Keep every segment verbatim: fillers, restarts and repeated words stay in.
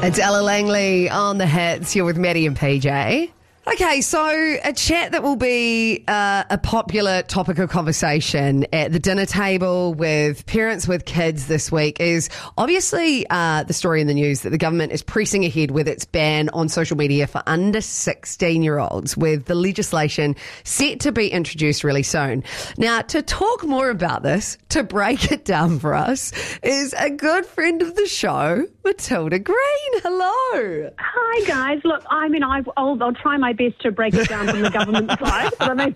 It's Ella Langley on the hits. You're with Maddie and P J. Okay, so a chat that will be uh, a popular topic of conversation at the dinner table with parents with kids this week is obviously uh, the story in the news that the government is pressing ahead with its ban on social media for under sixteen-year-olds, with the legislation set to be introduced really soon. Now, to talk more about this, to break it down for us, is a good friend of the show, Matilda Green. Hello. Hi, guys. Look, I mean, I, I'll, I'll try my best to break it down from the government side. But I mean,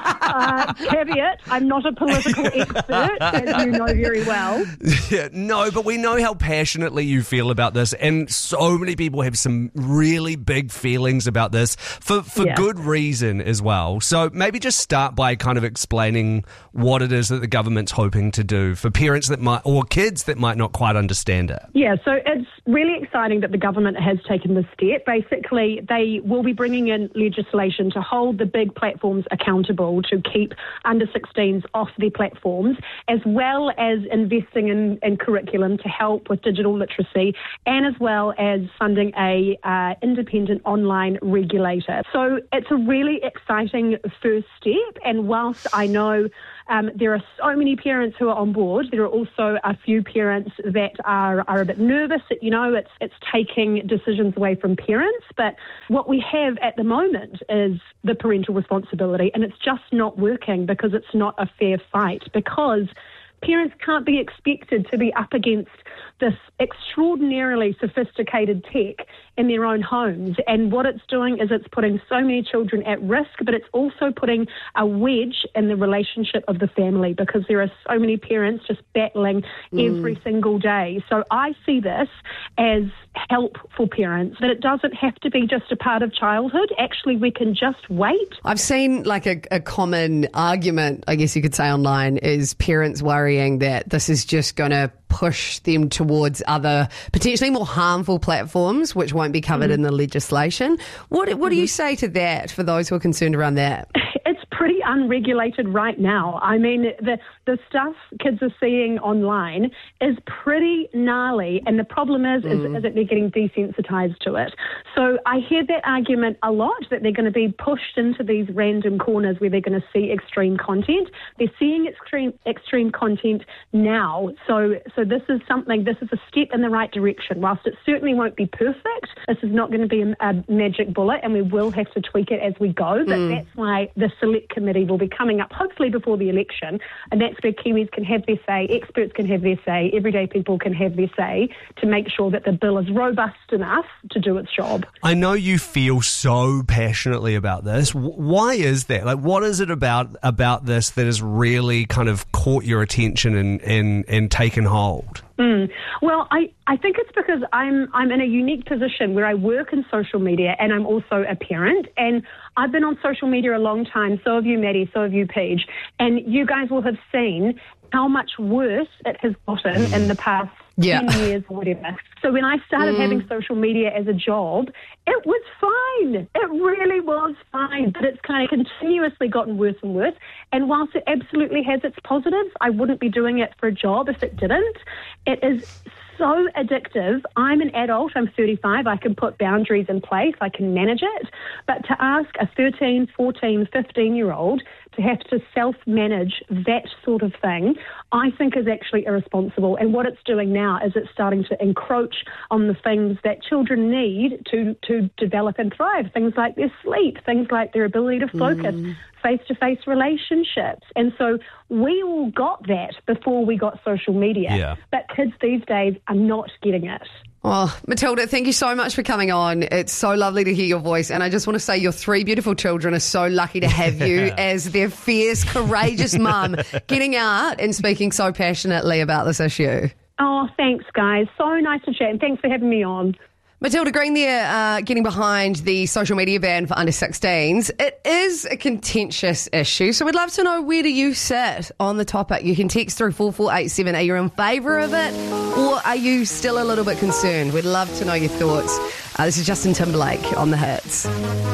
uh, caveat, I'm not a political expert, as you know very well. Yeah, no, but we know how passionately you feel about this, and so many people have some really big feelings about this for, for Yeah. good reason as well. So maybe just start by kind of explaining what it is that the government's hoping to do for parents that might, or kids that might not quite understand it. Yeah, so it's really exciting that the government has taken this step. Basically, they will be bringing in legislation to hold the big platforms accountable to keep under sixteens off their platforms, as well as investing in, in curriculum to help with digital literacy, and as well as funding a uh, independent online regulator. So it's a really exciting first step, and whilst I know Um, there are so many parents who are on board, there are also a few parents that are, are a bit nervous that, you know, it's it's taking decisions away from parents. But what we have at the moment is the parental responsibility, and it's just not working because it's not a fair fight, because parents can't be expected to be up against this extraordinarily sophisticated tech in their own homes. And what it's doing is it's putting so many children at risk, but it's also putting a wedge in the relationship of the family, because there are so many parents just battling mm. every single day. So I see this as help for parents, that it doesn't have to be just a part of childhood. Actually, we can just wait. I've seen like a, a common argument, I guess you could say, online is parents worrying that this is just going to push them towards other potentially more harmful platforms, which won't be covered mm-hmm. in the legislation. What what mm-hmm. do you say to that for those who are concerned around that? It's pretty unregulated right now. I mean, the the stuff kids are seeing online is pretty gnarly, and the problem is, mm. is, is that they're getting desensitized to it. So I hear that argument a lot, that they're going to be pushed into these random corners where they're going to see extreme content. They're seeing extreme extreme content now. So so this is something, this is a step in the right direction. Whilst it certainly won't be perfect, this is not going to be a, a magic bullet, and we will have to tweak it as we go. But mm. that's why the select committee will be coming up hopefully before the election, and that's where Kiwis can have their say, experts can have their say, everyday people can have their say, to make sure that the bill is robust enough to do its job. I know you feel so passionately about this. Why is that? Like, what is it about about this that has really kind of caught your attention and, and, and taken hold? Mm. Well, I, I think it's because I'm I'm in a unique position where I work in social media, and I'm also a parent, and I've been on social media a long time. So have you, Maddie, so have you, Paige, and you guys will have seen how much worse it has gotten in the past yeah. ten years or whatever. So when I started mm. having social media as a job, it was fine. It really was fine, but it's kind of continuously gotten worse and worse. And whilst it absolutely has its positives, I wouldn't be doing it for a job if it didn't. It is so addictive. I'm an adult, I'm thirty-five, I can put boundaries in place, I can manage it. But to ask a thirteen, fourteen, fifteen-year-old to have to self-manage that sort of thing, I think is actually irresponsible. And what it's doing now is it's starting to encroach on the things that children need to, to develop and thrive, things like their sleep, things like their ability to focus, mm. face-to-face relationships. And so we all got that before we got social media, yeah. but kids these days are not getting it. Oh, Matilda, thank you so much for coming on. It's so lovely to hear your voice. And I just want to say your three beautiful children are so lucky to have you as their fierce, courageous mum, getting out and speaking so passionately about this issue. Oh, thanks, guys. So nice to chat, and thanks for having me on. Matilda Green there, uh, getting behind the social media ban for under sixteens. It is a contentious issue, so we'd love to know, where do you sit on the topic? You can text through four four eight seven. Are you in favour of it, or are you still a little bit concerned? We'd love to know your thoughts. Uh, this is Justin Timberlake on The Hits.